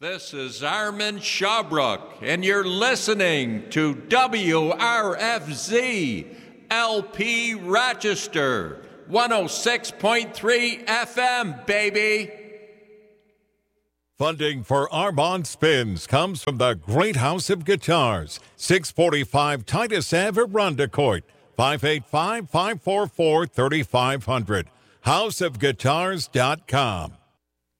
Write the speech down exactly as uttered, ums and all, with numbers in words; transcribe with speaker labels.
Speaker 1: This is Armin Shawbrook, and you're listening to W R F Z L P Rochester, one oh six point three F M, baby.
Speaker 2: Funding for Armand Spins comes from the Great House of Guitars, six forty-five Titus Ave, Rondecourt, five eight five, five four four, three five zero zero, house of guitars dot com.